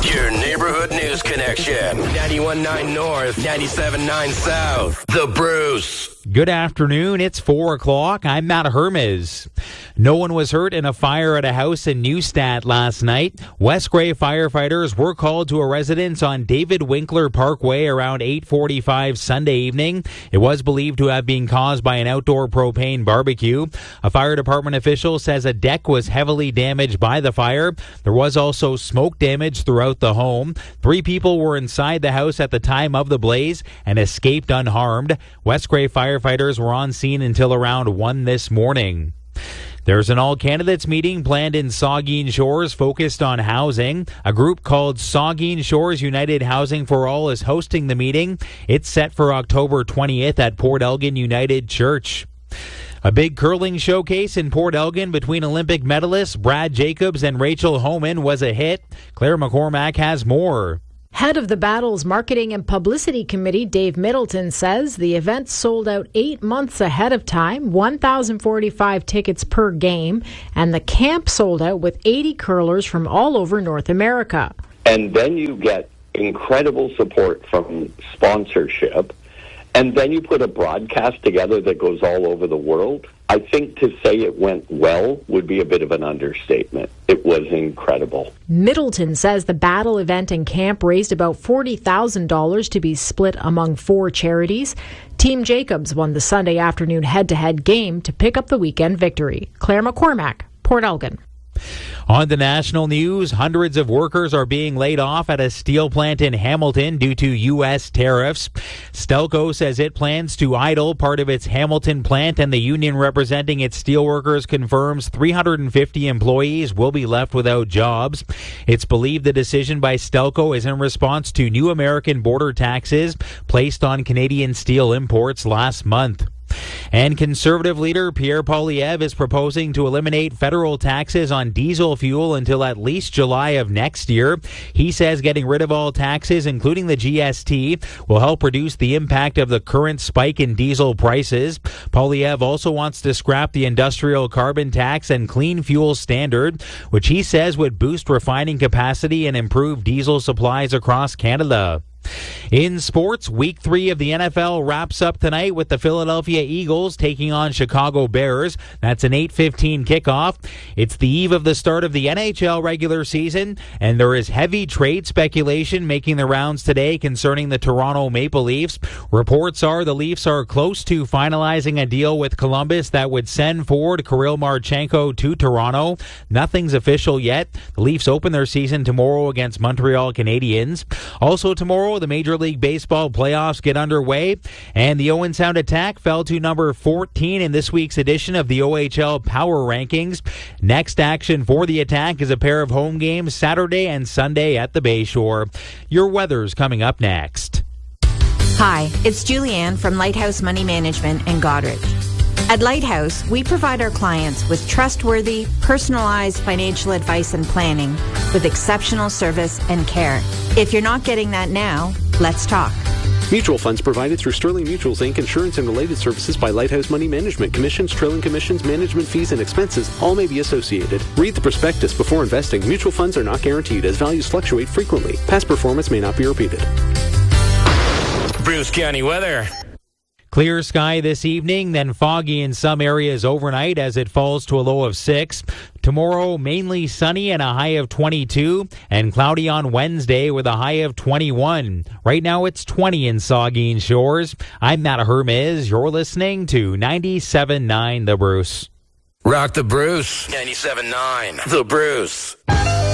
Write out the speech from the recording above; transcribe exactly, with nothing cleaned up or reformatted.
Your neighborhood news connection. ninety-one point nine North, ninety-seven point nine South. The Bruce. Good afternoon. It's four o'clock. I'm Matt Hermes. No one was hurt in a fire at a house in Neustadt last night. West Grey firefighters were called to a residence on David Winkler Parkway around eight forty-five Sunday evening. It was believed to have been caused by an outdoor propane barbecue. A fire department official says a deck was heavily damaged by the fire. There was also smoke damage throughout the home. Three people were inside the house at the time of the blaze and escaped unharmed. West Grey firefighters were on scene until around one this morning. There's an all-candidates meeting planned in Saugeen Shores focused on housing. A group called Saugeen Shores United Housing for All is hosting the meeting. It's set for October twentieth at Port Elgin United Church. A big curling showcase in Port Elgin between Olympic medalists Brad Jacobs and Rachel Homan was a hit. Claire McCormack has more. Head of the Battles Marketing and Publicity Committee, Dave Middleton, says the event sold out eight months ahead of time, one thousand forty-five tickets per game, and the camp sold out with eighty curlers from all over North America. And then you get incredible support from sponsorship, and then you put a broadcast together that goes all over the world. I think to say it went well would be a bit of an understatement. It was incredible. Middleton says the battle event and camp raised about forty thousand dollars to be split among four charities. Team Jacobs won the Sunday afternoon head-to-head game to pick up the weekend victory. Claire McCormack, Port Elgin. On the national news, hundreds of workers are being laid off at a steel plant in Hamilton due to U S tariffs. Stelco says it plans to idle part of its Hamilton plant, and the union representing its steelworkers confirms three hundred fifty employees will be left without jobs. It's believed the decision by Stelco is in response to new American border taxes placed on Canadian steel imports last month. And Conservative leader Pierre Poilievre is proposing to eliminate federal taxes on diesel fuel until at least July of next year. He says getting rid of all taxes, including the G S T, will help reduce the impact of the current spike in diesel prices. Poilievre also wants to scrap the industrial carbon tax and clean fuel standard, which he says would boost refining capacity and improve diesel supplies across Canada. In sports, week three of the N F L wraps up tonight with the Philadelphia Eagles taking on Chicago Bears. That's an eight fifteen kickoff. It's the eve of the start of the N H L regular season, and there is heavy trade speculation making the rounds today concerning the Toronto Maple Leafs. Reports are the Leafs are close to finalizing a deal with Columbus that would send forward Kirill Marchenko to Toronto. Nothing's official yet. The Leafs open their season tomorrow against Montreal Canadiens. Also tomorrow, the Major League Baseball playoffs get underway, and the Owen Sound Attack fell to number fourteen in this week's edition of the O H L Power Rankings. Next action for the Attack is a pair of home games Saturday and Sunday at the Bayshore. Your weather's coming up next. Hi, it's Julianne from Lighthouse Money Management in Goderich. At Lighthouse, we provide our clients with trustworthy, personalized financial advice and planning with exceptional service and care. If you're not getting that now, let's talk. Mutual funds provided through Sterling Mutuals, Incorporated. Insurance and related services by Lighthouse Money Management. Commissions, trailing commissions, management fees, and expenses all may be associated. Read the prospectus before investing. Mutual funds are not guaranteed as values fluctuate frequently. Past performance may not be repeated. Bruce County weather. Clear sky this evening, then foggy in some areas overnight as it falls to a low of six. Tomorrow, mainly sunny and a high of twenty-two, and cloudy on Wednesday with a high of twenty-one. Right now, it's twenty in Saugeen Shores. I'm Matt Hermes. You're listening to ninety-seven point nine The Bruce. Rock the Bruce. ninety-seven point nine The Bruce.